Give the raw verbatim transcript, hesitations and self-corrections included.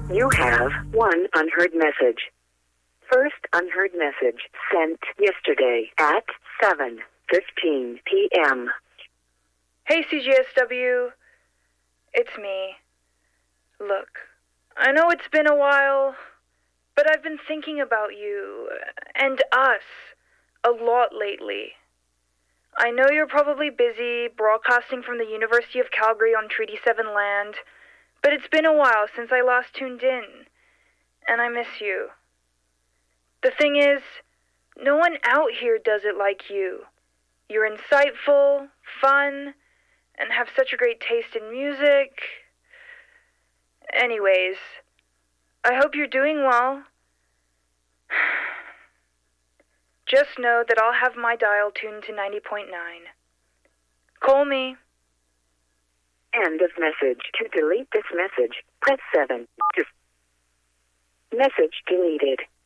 You have one unheard message. First unheard message sent yesterday at seven fifteen p.m. Hey, C G S W. It's me. Look, I know it's been a while, but I've been thinking about you and us a lot lately. I know you're probably busy broadcasting from the University of Calgary on Treaty seven land, but it's been a while since I last tuned in, and I miss you. The thing is, no one out here does it like you. You're insightful, fun, and have such a great taste in music. Anyways, I hope you're doing well. Just know that I'll have my dial tuned to ninety point nine. Call me. End of message. To delete this message, press seven. To message deleted.